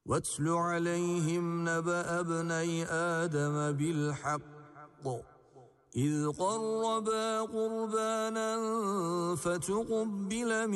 واتل عليهم نبأ ابني آدم بالحق إذ قربا قربانا فتقبل